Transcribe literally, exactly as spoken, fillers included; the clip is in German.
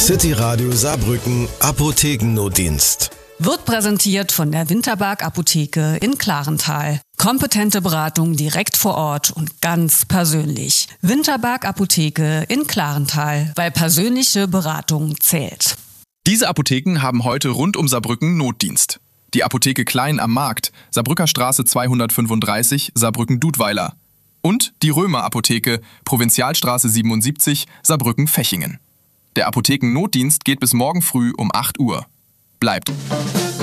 City Radio Saarbrücken Apothekennotdienst. Wird präsentiert von der Winterberg Apotheke in Klarenthal. Kompetente Beratung direkt vor Ort und ganz persönlich. Winterberg Apotheke in Klarenthal, weil persönliche Beratung zählt. Diese Apotheken haben heute rund um Saarbrücken Notdienst. Die Apotheke Klein am Markt, Saarbrücker Straße zweihundertfünfunddreißig, Saarbrücken-Dudweiler. Und die Römer Apotheke, Provinzialstraße siebenundsiebzig, Saarbrücken-Fechingen. Der Apothekennotdienst geht bis morgen früh um acht Uhr. Bleibt.